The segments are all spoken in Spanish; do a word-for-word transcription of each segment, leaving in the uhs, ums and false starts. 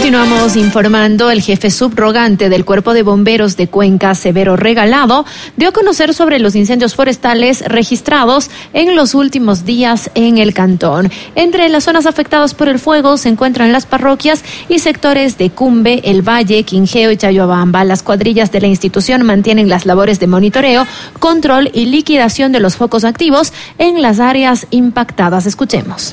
Continuamos informando. El jefe subrogante del Cuerpo de Bomberos de Cuenca, Severo Regalado, dio a conocer sobre los incendios forestales registrados en los últimos días en el cantón. Entre las zonas afectadas por el fuego se encuentran las parroquias y sectores de Cumbe, El Valle, Quingeo y Chayhuabamba. Las cuadrillas de la institución mantienen las labores de monitoreo, control y liquidación de los focos activos en las áreas impactadas. Escuchemos.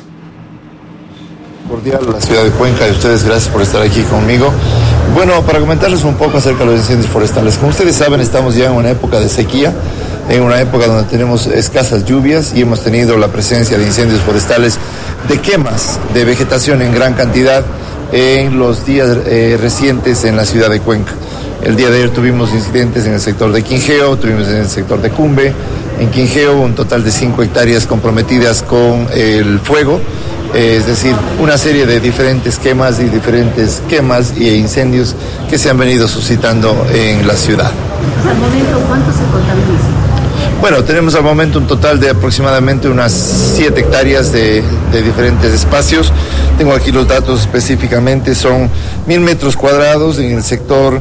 Cordial a la ciudad de Cuenca y ustedes, gracias por estar aquí conmigo. Bueno, para comentarles un poco acerca de los incendios forestales. Como ustedes saben, estamos ya en una época de sequía, en una época donde tenemos escasas lluvias y hemos tenido la presencia de incendios forestales, de quemas de vegetación en gran cantidad en los días eh, recientes en la ciudad de Cuenca. El día de ayer tuvimos incidentes en el sector de Quingeo, tuvimos en el sector de Cumbe. En Quingeo un total de cinco hectáreas comprometidas con el fuego. Es decir, una serie de diferentes quemas y diferentes quemas e incendios que se han venido suscitando en la ciudad. ¿Al momento cuánto se contabiliza? Bueno, tenemos al momento un total de aproximadamente unas siete hectáreas de, de diferentes espacios. Tengo aquí los datos específicamente, son mil metros cuadrados en el sector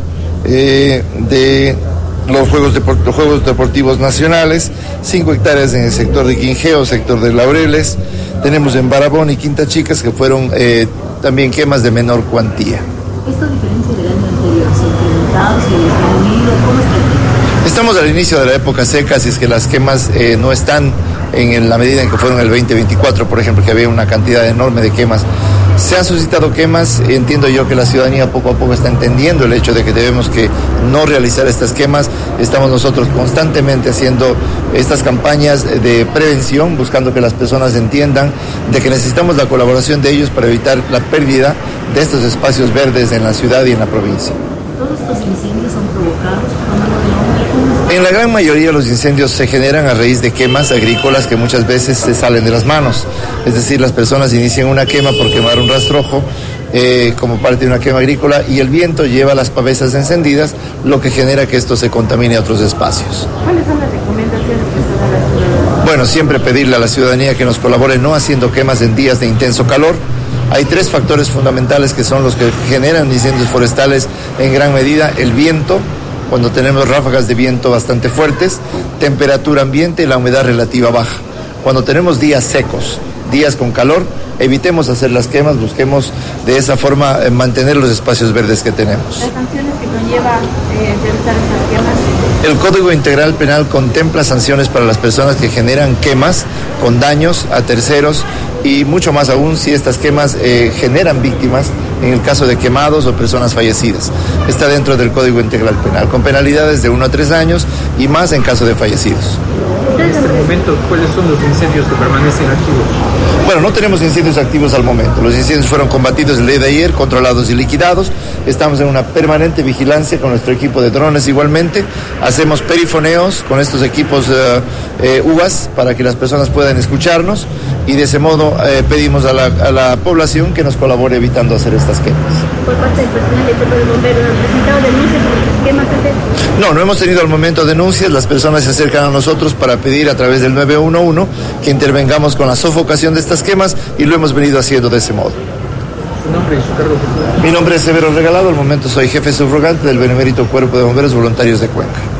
eh, de los Juegos, Depor- los Juegos Deportivos Nacionales, cinco hectáreas en el sector de Quingeo, sector de Laureles. Tenemos en Barabón y Quinta Chicas que fueron eh, también quemas de menor cuantía. ¿Esto a diferencia del año anterior? ¿Se ha incrementado? ¿Se ha disminuido? ¿Cómo está el tema? Estamos al inicio de la época seca, así es que las quemas eh, no están en la medida en que fueron el veinte veinticuatro, por ejemplo, que había una cantidad enorme de quemas. Se han suscitado quemas, entiendo yo que la ciudadanía poco a poco está entendiendo el hecho de que debemos que no realizar estas quemas. Estamos nosotros constantemente haciendo estas campañas de prevención, buscando que las personas entiendan de que necesitamos la colaboración de ellos para evitar la pérdida de estos espacios verdes en la ciudad y en la provincia. ¿Todos estos incendios son provocados por mano del hombre? En la gran mayoría los incendios se generan a raíz de quemas agrícolas que muchas veces se salen de las manos. Es decir, las personas inician una quema por quemar un rastrojo eh, como parte de una quema agrícola y el viento lleva las pavesas encendidas, lo que genera que esto se contamine a otros espacios. ¿Cuáles son las recomendaciones que se dan a la ciudadanía? Bueno, siempre pedirle a la ciudadanía que nos colabore no haciendo quemas en días de intenso calor. Hay tres factores fundamentales que son los que generan incendios forestales en gran medida: el viento, cuando tenemos ráfagas de viento bastante fuertes, temperatura ambiente y la humedad relativa baja. Cuando tenemos días secos, días con calor, evitemos hacer las quemas, busquemos de esa forma eh, mantener los espacios verdes que tenemos. ¿Las sanciones que conlleva eh, realizar estas quemas? El Código Integral Penal contempla sanciones para las personas que generan quemas con daños a terceros y mucho más aún si estas quemas eh, generan víctimas en el caso de quemados o personas fallecidas. Está dentro del Código Integral Penal, con penalidades de uno a tres años y más en caso de fallecidos. En este momento, ¿cuáles son los incendios que permanecen activos? Bueno, no tenemos incendios activos al momento. Los incendios fueron combatidos el día de ayer, controlados y liquidados. Estamos en una permanente vigilancia con nuestro equipo de drones igualmente. Hacemos perifoneos con estos equipos uh, eh, U A S para que las personas puedan escucharnos y de ese modo eh, pedimos a la, a la población que nos colabore evitando hacer estas quemas. Por parte del personal del Cuerpo de Bomberos, ¿han presentado denuncias por las quemas antes? No, no hemos tenido al momento denuncias. Las personas se acercan a nosotros para pedir a través del nueve uno uno que intervengamos con la sofocación de estas quemas y lo hemos venido haciendo de ese modo. ¿Su nombre y su cargo? Mi nombre es Severo Regalado, al momento soy jefe subrogante del Benemérito Cuerpo de Bomberos Voluntarios de Cuenca.